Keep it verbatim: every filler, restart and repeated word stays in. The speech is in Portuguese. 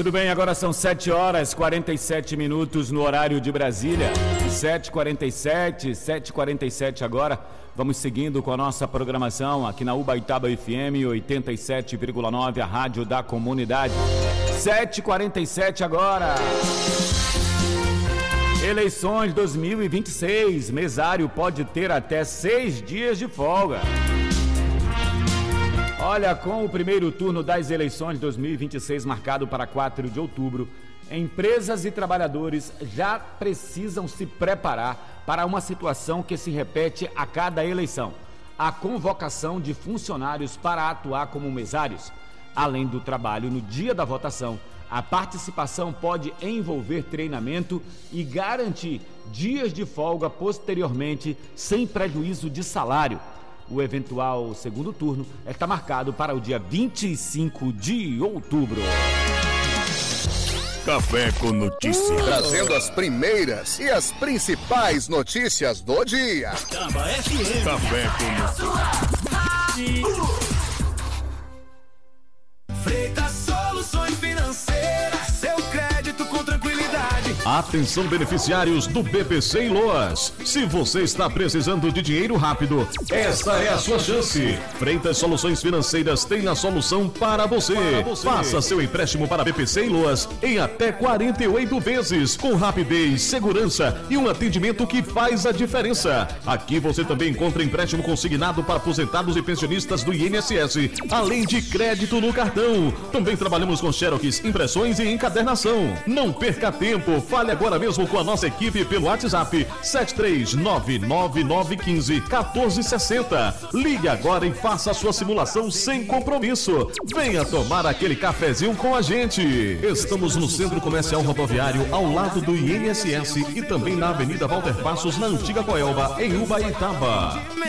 Tudo bem, agora são sete horas e quarenta e sete minutos no horário de Brasília. sete e quarenta e sete, sete e quarenta e sete agora. Vamos seguindo com a nossa programação aqui na Ubaitaba F M oitenta e sete vírgula nove, a rádio da comunidade. sete e quarenta e sete agora. Eleições dois mil e vinte e seis. Mesário pode ter até seis dias de folga. Olha, com o primeiro turno das eleições dois mil e vinte e seis marcado para quatro de outubro, empresas e trabalhadores já precisam se preparar para uma situação que se repete a cada eleição: a convocação de funcionários para atuar como mesários. Além do trabalho no dia da votação, a participação pode envolver treinamento e garantir dias de folga posteriormente, sem prejuízo de salário. O eventual segundo turno está marcado para o dia vinte e cinco de outubro. Café com Notícias. Trazendo as primeiras e as principais notícias do dia. Café com Notícias. Freitas Soluções Financeiras, seu crédito com tranquilidade. Atenção, beneficiários do B P C e Loas. Se você está precisando de dinheiro rápido, esta é a sua chance. Freitas Soluções Financeiras tem a solução para você. Para você. Faça seu empréstimo para B P C e Loas em até quarenta e oito vezes, com rapidez, segurança e um atendimento que faz a diferença. Aqui você também encontra empréstimo consignado para aposentados e pensionistas do I N S S, além de crédito no cartão. Também trabalhamos com xerox, impressões e encadernação. Não perca tempo, fale agora mesmo com a nossa equipe pelo WhatsApp sete três nove nove nove um cinco um quatro seis zero. Ligue agora e faça a sua simulação sem compromisso. Venha tomar aquele cafezinho com a gente. Estamos no Centro Comercial Rodoviário, ao lado do I N S S, e também na Avenida Walter Passos, na Antiga Coelba, em Ubaitaba.